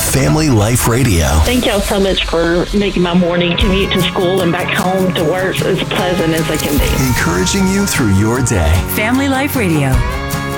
Family Life Radio. Thank y'all so much for making my morning commute to school and back home to work as pleasant as they can be. Encouraging you through your day. Family Life Radio.